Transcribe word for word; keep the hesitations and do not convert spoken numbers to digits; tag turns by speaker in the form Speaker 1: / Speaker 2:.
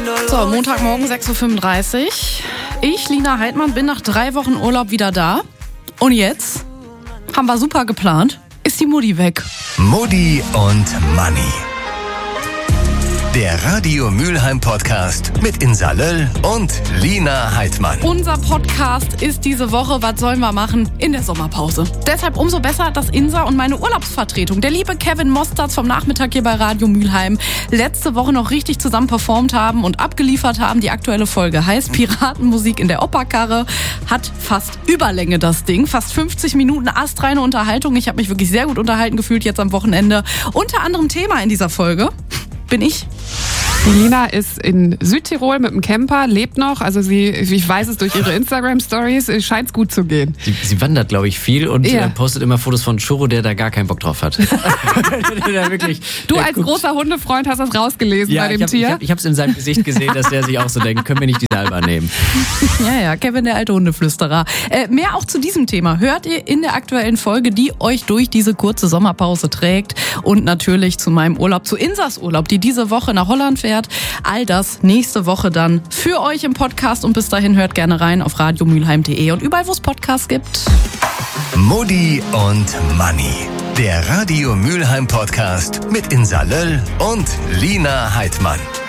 Speaker 1: So, Montagmorgen sechs Uhr fünfunddreißig. Ich, Lina Heidmann, bin nach drei Wochen Urlaub wieder da. Und jetzt haben wir super geplant. Ist die Mutti weg.
Speaker 2: Mutti und Manni. Der Radio Mülheim Podcast mit Insa Löll und Lina Heidmann.
Speaker 1: Unser Podcast ist diese Woche, was sollen wir machen, in der Sommerpause. Deshalb umso besser, dass Insa und meine Urlaubsvertretung, der liebe Kevin Mostards vom Nachmittag hier bei Radio Mülheim, letzte Woche noch richtig zusammen performt haben und abgeliefert haben. Die aktuelle Folge heißt Piratenmusik in der Operkarre. Hat fast Überlänge das Ding. Fast fünfzig Minuten astreine Unterhaltung. Ich habe mich wirklich sehr gut unterhalten gefühlt jetzt am Wochenende. Unter anderem Thema in dieser Folge bin ich.
Speaker 3: Die Lina ist in Südtirol mit dem Camper, lebt noch. Also sie, ich weiß es durch ihre Instagram-Stories, scheint es gut zu gehen.
Speaker 4: Sie, sie wandert, glaube ich, viel und
Speaker 3: ja.
Speaker 4: äh, postet immer Fotos von Churro, der da gar keinen Bock drauf hat. der wirklich,
Speaker 3: du
Speaker 4: der
Speaker 3: als
Speaker 4: guckt.
Speaker 3: großer Hundefreund hast das rausgelesen
Speaker 4: Ja,
Speaker 3: bei dem
Speaker 4: ich hab,
Speaker 3: Tier?
Speaker 4: Ich habe es in seinem Gesicht gesehen, dass der sich auch so denkt, können wir nicht die Alba nehmen.
Speaker 1: Ja, ja, Kevin, der alte Hundeflüsterer. Äh, mehr auch zu diesem Thema hört ihr in der aktuellen Folge, die euch durch diese kurze Sommerpause trägt. Und natürlich zu meinem Urlaub, zu Insas Urlaub, die diese Woche nach Holland fährt. All das nächste Woche dann für euch im Podcast. Und bis dahin hört gerne rein auf radiomülheim punkt de und überall, wo es Podcasts gibt.
Speaker 2: Mutti und Manni. Der Radio Mülheim Podcast mit Insa Löll und Lina Heidmann.